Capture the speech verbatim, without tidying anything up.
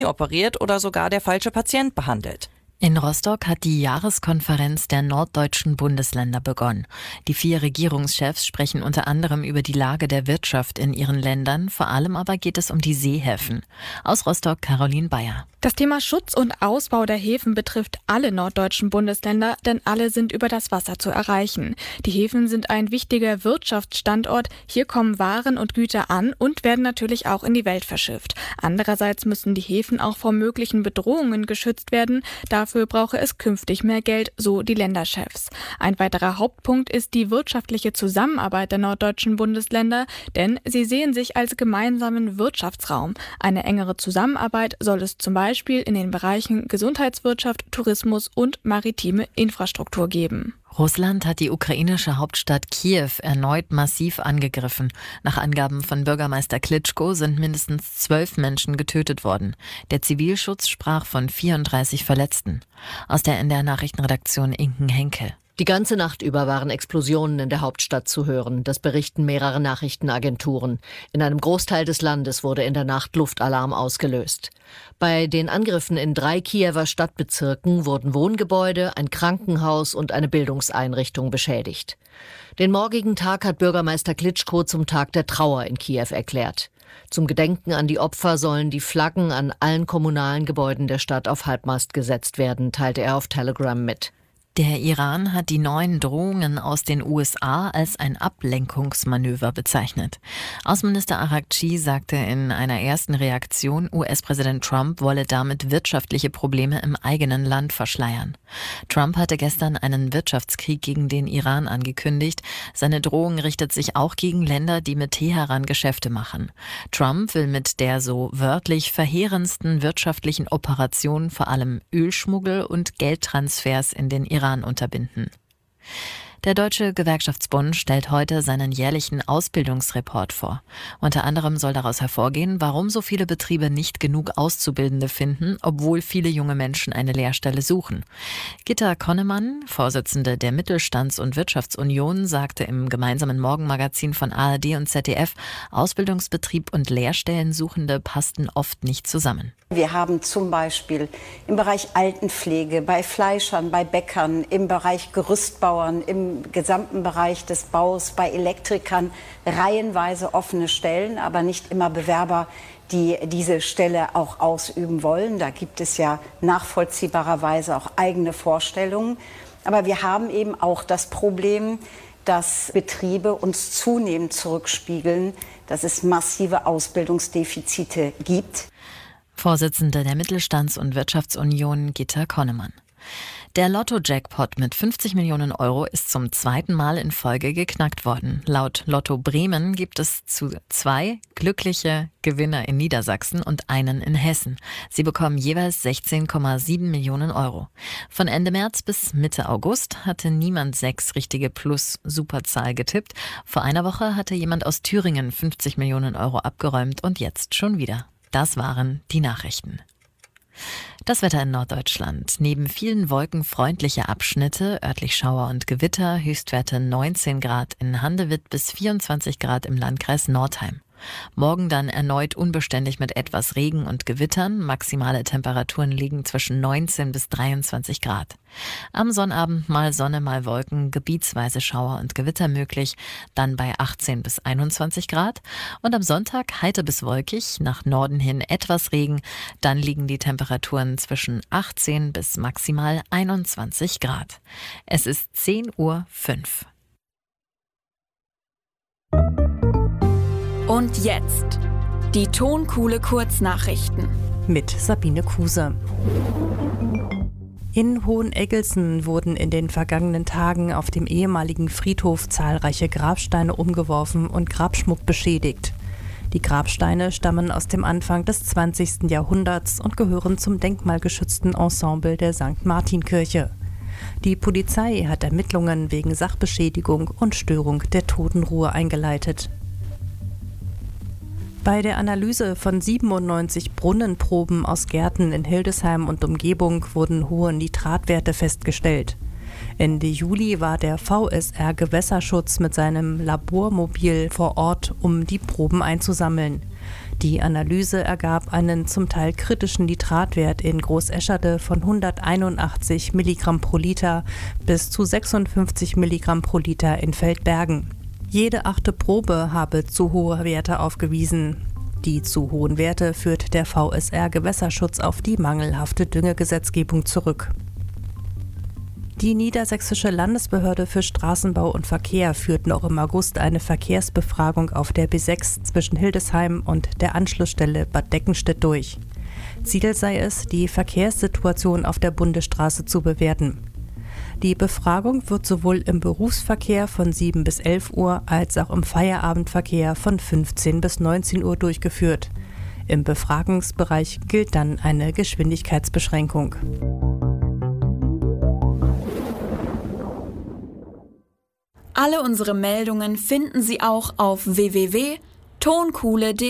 operiert oder sogar der falsche Patient behandelt. In Rostock hat die Jahreskonferenz der norddeutschen Bundesländer begonnen. Die vier Regierungschefs sprechen unter anderem über die Lage der Wirtschaft in ihren Ländern. Vor allem aber geht es um die Seehäfen. Aus Rostock Caroline Bayer. Das Thema Schutz und Ausbau der Häfen betrifft alle norddeutschen Bundesländer, denn alle sind über das Wasser zu erreichen. Die Häfen sind ein wichtiger Wirtschaftsstandort. Hier kommen Waren und Güter an und werden natürlich auch in die Welt verschifft. Andererseits müssen die Häfen auch vor möglichen Bedrohungen geschützt werden. Dafür brauche es künftig mehr Geld, so die Länderchefs. Ein weiterer Hauptpunkt ist die wirtschaftliche Zusammenarbeit der norddeutschen Bundesländer, denn sie sehen sich als gemeinsamen Wirtschaftsraum. Eine engere Zusammenarbeit soll es zum Beispiel Beispiel in den Bereichen Gesundheitswirtschaft, Tourismus und maritime Infrastruktur geben. Russland hat die ukrainische Hauptstadt Kiew erneut massiv angegriffen. Nach Angaben von Bürgermeister Klitschko sind mindestens zwölf Menschen getötet worden. Der Zivilschutz sprach von vierunddreißig Verletzten. Aus der N D R-Nachrichtenredaktion Inken Henke. Die ganze Nacht über waren Explosionen in der Hauptstadt zu hören. Das berichten mehrere Nachrichtenagenturen. In einem Großteil des Landes wurde in der Nacht Luftalarm ausgelöst. Bei den Angriffen in drei Kiewer Stadtbezirken wurden Wohngebäude, ein Krankenhaus und eine Bildungseinrichtung beschädigt. Den morgigen Tag hat Bürgermeister Klitschko zum Tag der Trauer in Kiew erklärt. Zum Gedenken an die Opfer sollen die Flaggen an allen kommunalen Gebäuden der Stadt auf Halbmast gesetzt werden, teilte er auf Telegram mit. Der Iran hat die neuen Drohungen aus den U S A als ein Ablenkungsmanöver bezeichnet. Außenminister Araqchi sagte in einer ersten Reaktion, U S-Präsident Trump wolle damit wirtschaftliche Probleme im eigenen Land verschleiern. Trump hatte gestern einen Wirtschaftskrieg gegen den Iran angekündigt. Seine Drohung richtet sich auch gegen Länder, die mit Teheran Geschäfte machen. Trump will mit der so wörtlich verheerendsten wirtschaftlichen Operation vor allem Ölschmuggel und Geldtransfers in den Iran Iran unterbinden. Der Deutsche Gewerkschaftsbund stellt heute seinen jährlichen Ausbildungsreport vor. Unter anderem soll daraus hervorgehen, warum so viele Betriebe nicht genug Auszubildende finden, obwohl viele junge Menschen eine Lehrstelle suchen. Gitta Konnemann, Vorsitzende der Mittelstands- und Wirtschaftsunion, sagte im gemeinsamen Morgenmagazin von A R D und Z D F, Ausbildungsbetrieb und Lehrstellensuchende passten oft nicht zusammen. Wir haben zum Beispiel im Bereich Altenpflege, bei Fleischern, bei Bäckern, im Bereich Gerüstbauern, im gesamten Bereich des Baus, bei Elektrikern reihenweise offene Stellen, aber nicht immer Bewerber, die diese Stelle auch ausüben wollen. Da gibt es ja nachvollziehbarerweise auch eigene Vorstellungen. Aber wir haben eben auch das Problem, dass Betriebe uns zunehmend zurückspiegeln, dass es massive Ausbildungsdefizite gibt. Vorsitzende der Mittelstands- und Wirtschaftsunion Gitta Konnemann. Der Lotto-Jackpot mit fünfzig Millionen Euro ist zum zweiten Mal in Folge geknackt worden. Laut Lotto Bremen gibt es zu zwei glückliche Gewinner in Niedersachsen und einen in Hessen. Sie bekommen jeweils sechzehn Komma sieben Millionen Euro. Von Ende März bis Mitte August hatte niemand sechs richtige Plus-Superzahl getippt. Vor einer Woche hatte jemand aus Thüringen fünfzig Millionen Euro abgeräumt und jetzt schon wieder. Das waren die Nachrichten. Das Wetter in Norddeutschland. Neben vielen Wolken freundliche Abschnitte, örtlich Schauer und Gewitter, Höchstwerte neunzehn Grad in Handewitt bis vierundzwanzig Grad im Landkreis Nordheim. Morgen dann erneut unbeständig mit etwas Regen und Gewittern. Maximale Temperaturen liegen zwischen neunzehn bis dreiundzwanzig Grad. Am Sonnabend mal Sonne, mal Wolken, gebietsweise Schauer und Gewitter möglich, dann bei achtzehn bis einundzwanzig Grad. Und am Sonntag heiter bis wolkig, nach Norden hin etwas Regen, dann liegen die Temperaturen zwischen achtzehn bis maximal einundzwanzig Grad. Es ist zehn Uhr fünf. Und jetzt die Tonkuhle Kurznachrichten mit Sabine Kuse. In Hoheneggelsen wurden in den vergangenen Tagen auf dem ehemaligen Friedhof zahlreiche Grabsteine umgeworfen und Grabschmuck beschädigt. Die Grabsteine stammen aus dem Anfang des zwanzigsten Jahrhunderts und gehören zum denkmalgeschützten Ensemble der Sankt Martin-Kirche. Die Polizei hat Ermittlungen wegen Sachbeschädigung und Störung der Totenruhe eingeleitet. Bei der Analyse von siebenundneunzig Brunnenproben aus Gärten in Hildesheim und Umgebung wurden hohe Nitratwerte festgestellt. Ende Juli war der V S R Gewässerschutz mit seinem Labormobil vor Ort, um die Proben einzusammeln. Die Analyse ergab einen zum Teil kritischen Nitratwert in Großescherde von hunderteinundachtzig Milligramm pro Liter bis zu sechsundfünfzig Milligramm pro Liter in Feldbergen. Jede achte Probe habe zu hohe Werte aufgewiesen. Die zu hohen Werte führt der V S R Gewässerschutz auf die mangelhafte Düngegesetzgebung zurück. Die Niedersächsische Landesbehörde für Straßenbau und Verkehr führt noch im August eine Verkehrsbefragung auf der B sechs zwischen Hildesheim und der Anschlussstelle Bad Deckenstedt durch. Ziel sei es, die Verkehrssituation auf der Bundesstraße zu bewerten. Die Befragung wird sowohl im Berufsverkehr von sieben bis elf Uhr als auch im Feierabendverkehr von fünfzehn bis neunzehn Uhr durchgeführt. Im Befragungsbereich gilt dann eine Geschwindigkeitsbeschränkung. Alle unsere Meldungen finden Sie auch auf w w w punkt tonkuhle punkt de.